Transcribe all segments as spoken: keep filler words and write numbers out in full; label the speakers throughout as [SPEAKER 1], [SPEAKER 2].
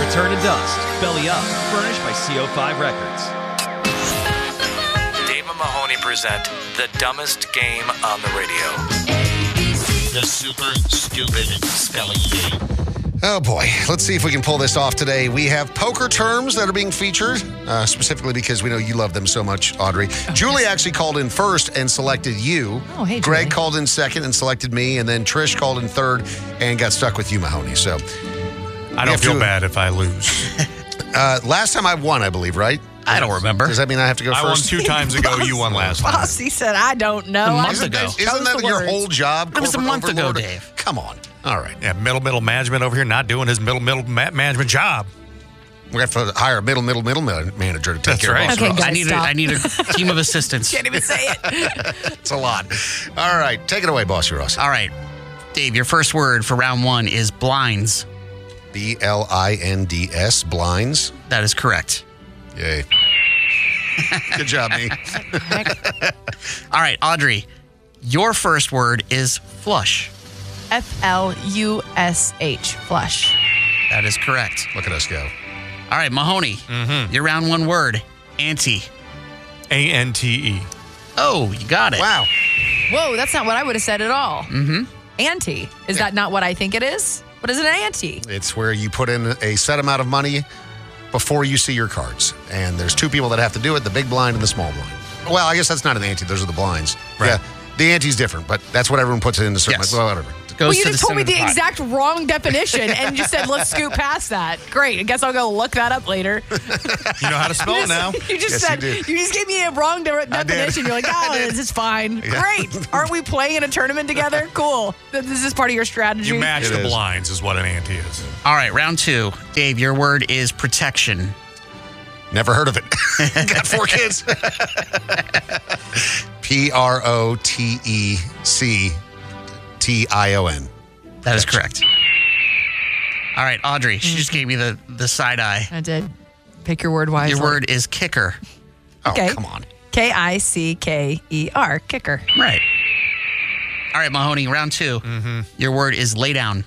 [SPEAKER 1] Return to Dust, Belly Up, furnished by C O five Records.
[SPEAKER 2] Dave and Mahoney present the dumbest game on the radio.
[SPEAKER 3] The super stupid spelling bee.
[SPEAKER 4] Oh, boy. Let's see if we can pull this off today. We have poker terms that are being featured, uh, specifically because we know you love them so much, Audrey. Okay. Julie actually called in first and selected you.
[SPEAKER 5] Oh, hey,
[SPEAKER 4] Greg
[SPEAKER 5] Julie.
[SPEAKER 4] called in second and selected me, and then Trish called in third and got stuck with you, Mahoney. So
[SPEAKER 6] I don't feel
[SPEAKER 4] to,
[SPEAKER 6] bad if I lose.
[SPEAKER 4] uh, last time I won, I believe, right?
[SPEAKER 3] I don't remember.
[SPEAKER 4] Does that mean I have to go
[SPEAKER 6] I
[SPEAKER 4] first?
[SPEAKER 6] won two times ago. You won last time.
[SPEAKER 5] Bossy said, I don't know.
[SPEAKER 3] A month
[SPEAKER 5] I just
[SPEAKER 3] ago.
[SPEAKER 5] chose
[SPEAKER 4] Isn't that
[SPEAKER 5] the
[SPEAKER 4] your
[SPEAKER 5] words.
[SPEAKER 4] whole job?
[SPEAKER 3] It was a
[SPEAKER 4] corporate
[SPEAKER 3] month ago,
[SPEAKER 4] overlord?
[SPEAKER 3] Dave.
[SPEAKER 4] Come on. All right.
[SPEAKER 6] Yeah, middle, middle management over here not doing his middle, middle ma- management job.
[SPEAKER 4] We have to hire a middle, middle, middle ma- manager to take
[SPEAKER 6] That's
[SPEAKER 4] care
[SPEAKER 6] right.
[SPEAKER 4] of
[SPEAKER 5] Okay,
[SPEAKER 4] us.
[SPEAKER 5] guys,
[SPEAKER 3] I need, a,
[SPEAKER 5] stop.
[SPEAKER 3] I need a team of assistants.
[SPEAKER 5] Can't even say it.
[SPEAKER 4] It's a lot. All right. Take it away, Bossy Ross.
[SPEAKER 3] All right. Dave, your first word for round one is blinds.
[SPEAKER 4] B L I N D S, blinds.
[SPEAKER 3] That is correct.
[SPEAKER 4] Yay. Good job, me.
[SPEAKER 3] All right, Audrey, your first word is flush.
[SPEAKER 5] F L U S H, flush.
[SPEAKER 3] That is correct.
[SPEAKER 4] Look at us go.
[SPEAKER 3] All right, Mahoney,
[SPEAKER 6] Mm-hmm.
[SPEAKER 3] your round one word, anti.
[SPEAKER 6] A N T E.
[SPEAKER 3] Oh, you got it.
[SPEAKER 4] Wow.
[SPEAKER 5] Whoa, that's not what I would have said at all. Mm-hmm. Ante. Is
[SPEAKER 4] Yeah.
[SPEAKER 5] that not what I think it is? What is an ante?
[SPEAKER 4] It's where you put in a set amount of money before you see your cards. And there's two people that have to do it, the big blind and the small blind. Well, I guess that's not an ante. Those are the blinds.
[SPEAKER 6] Right.
[SPEAKER 4] Yeah. The ante's different, but that's what everyone puts it in the certain.
[SPEAKER 3] Yes.
[SPEAKER 4] Well, whatever.
[SPEAKER 3] Goes
[SPEAKER 5] Well, you
[SPEAKER 3] to
[SPEAKER 5] just
[SPEAKER 3] the
[SPEAKER 5] told me
[SPEAKER 3] center
[SPEAKER 5] the
[SPEAKER 3] of the pot.
[SPEAKER 5] exact wrong definition and you said, let's scoot past that. Great. I guess I'll go look that up later.
[SPEAKER 6] You know how to spell it now.
[SPEAKER 5] You just
[SPEAKER 4] Yes, you
[SPEAKER 5] said,
[SPEAKER 4] did.
[SPEAKER 5] you, just gave me a wrong de-
[SPEAKER 4] I did.
[SPEAKER 5] definition. You're like,
[SPEAKER 4] I
[SPEAKER 5] oh,
[SPEAKER 4] did.
[SPEAKER 5] this is fine.
[SPEAKER 4] Yeah.
[SPEAKER 5] Great. Aren't we playing in a tournament together? Cool. Th- This is part of your strategy.
[SPEAKER 6] You match
[SPEAKER 4] It
[SPEAKER 6] the
[SPEAKER 4] is.
[SPEAKER 6] blinds is what an ante is.
[SPEAKER 3] All right, round two. Dave, your word is protection.
[SPEAKER 4] Never heard of it. Got four kids. P R O T E C T I O N.
[SPEAKER 3] That is correct. All right, Audrey, she just gave me the, the side eye.
[SPEAKER 5] I did. Pick your word wisely.
[SPEAKER 3] Your word is kicker.
[SPEAKER 4] Oh,
[SPEAKER 5] Okay.
[SPEAKER 4] come on.
[SPEAKER 5] K I C K E R, kicker.
[SPEAKER 3] Right. All right, Mahoney, round 2
[SPEAKER 6] Mm-hmm.
[SPEAKER 3] Your word is lay down.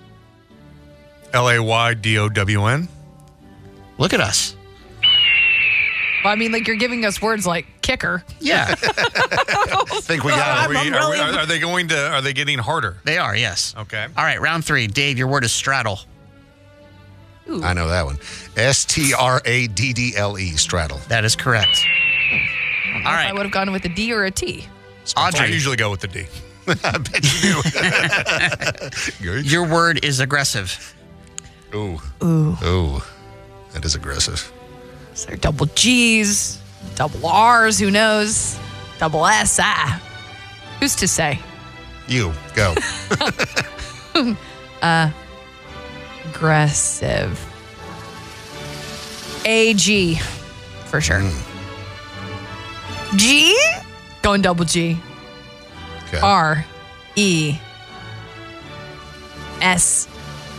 [SPEAKER 6] L A Y D O W N.
[SPEAKER 3] Look at us.
[SPEAKER 5] Well, I mean, like, you're giving us words like kicker.
[SPEAKER 3] Yeah,
[SPEAKER 4] I think we got
[SPEAKER 6] Are,
[SPEAKER 4] it.
[SPEAKER 6] we, are, we, are they going to? Are they getting harder?
[SPEAKER 3] they are, yes.
[SPEAKER 6] Okay.
[SPEAKER 3] All right, round three. Dave, your word is straddle.
[SPEAKER 5] Ooh.
[SPEAKER 4] I know that one. S T R A D D L E, straddle.
[SPEAKER 3] That is correct. All
[SPEAKER 5] If I
[SPEAKER 3] right,
[SPEAKER 5] would have gone with a D or a T.
[SPEAKER 6] I
[SPEAKER 3] Audrey,
[SPEAKER 6] usually go with the D.
[SPEAKER 4] I bet you do. Good.
[SPEAKER 3] your word is aggressive.
[SPEAKER 4] Ooh.
[SPEAKER 5] Ooh.
[SPEAKER 4] Ooh. That is aggressive.
[SPEAKER 5] Is there double G's, double R's, who knows? Double S, ah. Who's to say?
[SPEAKER 4] You, go.
[SPEAKER 5] Aggressive. A G, for sure. G? Going double G.
[SPEAKER 4] Okay.
[SPEAKER 5] R E S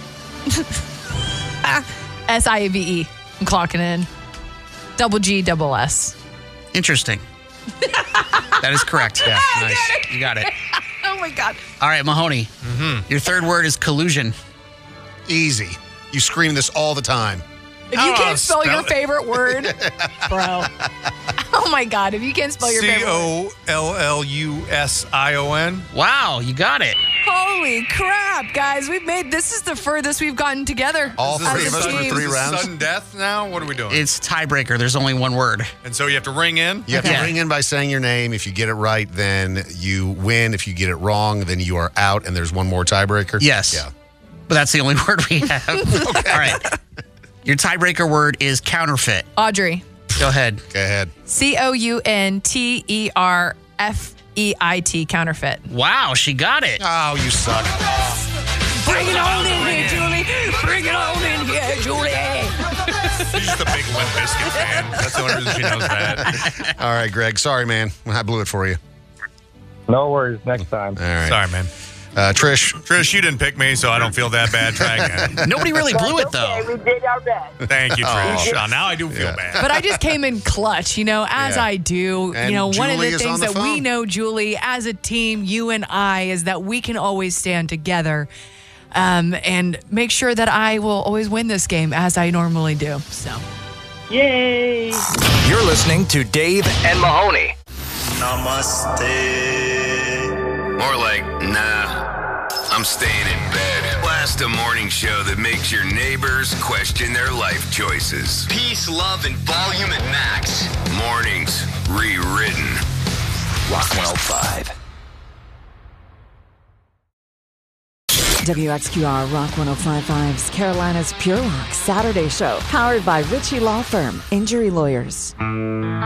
[SPEAKER 5] S I V E. I'm clocking in. Double G, double S.
[SPEAKER 3] Interesting. That is correct.
[SPEAKER 4] Yeah, nice.
[SPEAKER 3] You got it.
[SPEAKER 5] Oh my God.
[SPEAKER 3] All right, Mahoney,
[SPEAKER 6] Mm-hmm.
[SPEAKER 3] your third word is collusion.
[SPEAKER 4] Easy. You scream this all the time.
[SPEAKER 5] If you
[SPEAKER 6] Oh,
[SPEAKER 5] can't spell,
[SPEAKER 6] spell
[SPEAKER 5] your
[SPEAKER 6] it.
[SPEAKER 5] favorite word, bro. Oh my God. If you can't spell your
[SPEAKER 6] C
[SPEAKER 5] favorite word.
[SPEAKER 6] O L L U S I O N.
[SPEAKER 3] Wow, you got it.
[SPEAKER 5] Holy crap, guys. We've made this is the furthest we've gotten together.
[SPEAKER 4] All
[SPEAKER 6] Is this
[SPEAKER 4] three
[SPEAKER 5] as
[SPEAKER 4] of
[SPEAKER 5] a
[SPEAKER 4] us for
[SPEAKER 5] team.
[SPEAKER 4] three
[SPEAKER 6] Is this
[SPEAKER 4] rounds.
[SPEAKER 6] Sudden death now? What are we doing?
[SPEAKER 3] It's tiebreaker. There's only one word.
[SPEAKER 6] and so you have to ring in?
[SPEAKER 4] You have
[SPEAKER 3] Okay.
[SPEAKER 4] to ring in by saying your name. If you get it right, then you win. If you get it wrong, then you are out, and there's one more tiebreaker.
[SPEAKER 3] Yes.
[SPEAKER 4] Yeah.
[SPEAKER 3] But that's the only word we have. All right. Your tiebreaker word is counterfeit.
[SPEAKER 5] Audrey.
[SPEAKER 3] Go ahead.
[SPEAKER 4] Go ahead.
[SPEAKER 5] C O U N T E R F E I T, counterfeit.
[SPEAKER 3] Wow, she got it.
[SPEAKER 4] Oh, you suck.
[SPEAKER 5] Bring it on in here, Julie. Bring it on in here, Julie.
[SPEAKER 6] She's just a big Limp Bizkit fan. That's the only reason she knows that.
[SPEAKER 4] All right, Greg. Sorry, man. I blew it for you.
[SPEAKER 7] No worries. Next time.
[SPEAKER 4] All right.
[SPEAKER 6] Sorry, man.
[SPEAKER 4] Uh, Trish.
[SPEAKER 6] Trish, you didn't pick me, so I don't feel that bad. Try again.
[SPEAKER 3] Nobody really blew it, though.
[SPEAKER 8] We did our best.
[SPEAKER 6] Thank you, Trish.
[SPEAKER 4] Oh.
[SPEAKER 6] Oh, now I do feel
[SPEAKER 4] Yeah.
[SPEAKER 6] bad.
[SPEAKER 5] But I just came in clutch, you know, as
[SPEAKER 4] Yeah.
[SPEAKER 5] I do.
[SPEAKER 4] And
[SPEAKER 5] you know, one of
[SPEAKER 4] Julie
[SPEAKER 5] the
[SPEAKER 4] is
[SPEAKER 5] things
[SPEAKER 4] on the
[SPEAKER 5] that we
[SPEAKER 4] phone.
[SPEAKER 5] know, Julie, as a team, you and I, is that we can always stand together. um, and make sure that I will always win this game as I normally do. So,
[SPEAKER 8] Yay!
[SPEAKER 2] You're listening to Dave and Mahoney.
[SPEAKER 9] More like, nah, I'm staying in bed. Blast a morning show that makes your neighbors question their life choices. Peace, love, and volume at max. Mornings rewritten.
[SPEAKER 2] Rock one oh five.
[SPEAKER 10] W X Q R Rock one oh five point five's Carolina's Pure Rock Saturday Show, powered by Ritchie Law Firm, Injury Lawyers.